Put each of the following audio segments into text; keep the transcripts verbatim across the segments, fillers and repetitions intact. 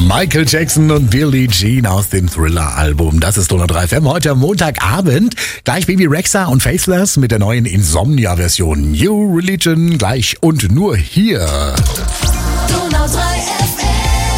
Michael Jackson und Billie Jean aus dem Thriller-Album. Das ist Donau drei F M. Heute am Montagabend. Gleich Baby Rexha und Faceless mit der neuen Insomnia-Version New Religion. Gleich und nur hier. Donau drei F M.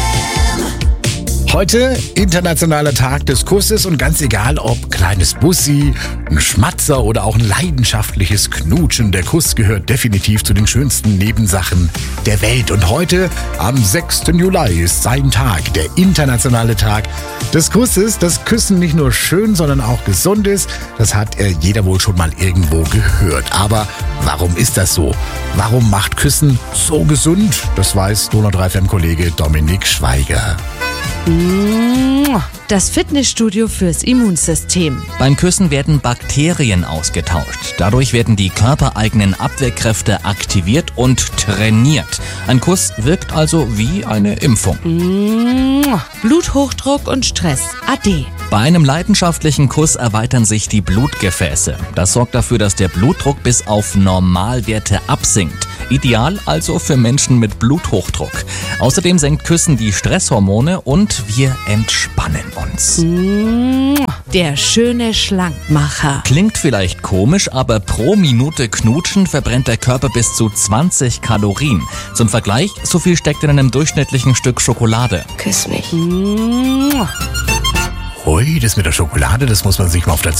Heute internationaler Tag des Kusses und ganz egal ob kleines Bussi, ein Schmatzer oder auch ein leidenschaftliches Knutschen, der Kuss gehört definitiv zu den schönsten Nebensachen der Welt. Und heute am sechsten Juli ist sein Tag, der internationale Tag des Kusses. Das Küssen nicht nur schön, sondern auch gesund ist, das hat äh, jeder wohl schon mal irgendwo gehört. Aber warum ist das so? Warum macht Küssen so gesund? Das weiß Donau drei F M-Kollege Dominik Schweiger. Das Fitnessstudio fürs Immunsystem. Beim Küssen werden Bakterien ausgetauscht. Dadurch werden die körpereigenen Abwehrkräfte aktiviert und trainiert. Ein Kuss wirkt also wie eine Impfung. Bluthochdruck und Stress. Ade. Bei einem leidenschaftlichen Kuss erweitern sich die Blutgefäße. Das sorgt dafür, dass der Blutdruck bis auf Normalwerte absinkt. Ideal also für Menschen mit Bluthochdruck. Außerdem senkt Küssen die Stresshormone und wir entspannen uns. Der schöne Schlankmacher. Klingt vielleicht komisch, aber pro Minute Knutschen verbrennt der Körper bis zu zwanzig Kalorien. Zum Vergleich, so viel steckt in einem durchschnittlichen Stück Schokolade. Küss mich. Ui, das mit der Schokolade, das muss man sich mal auf der